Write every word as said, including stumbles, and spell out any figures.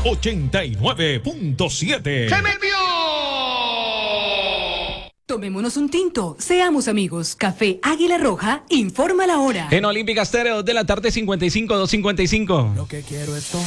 ochenta y nueve punto siete. ¡Se me envió! Tomémonos un tinto, seamos amigos. Café Águila Roja, informa la hora. En Olímpica Estéreo, de la tarde, cincuenta y cinco, dos cincuenta y cinco. Lo que quiero es